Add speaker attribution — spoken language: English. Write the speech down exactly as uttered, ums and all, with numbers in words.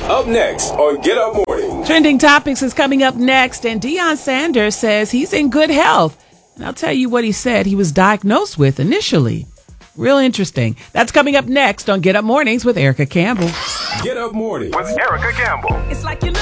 Speaker 1: Up next on Get Up Mornings.
Speaker 2: Trending Topics is coming up next, and Deion Sanders says he's in good health. And I'll tell you what he said he was diagnosed with initially. Real interesting. That's coming up next on Get Up Mornings with Erica Campbell.
Speaker 1: Get Up Mornings
Speaker 3: with Erica Campbell.
Speaker 4: It's like you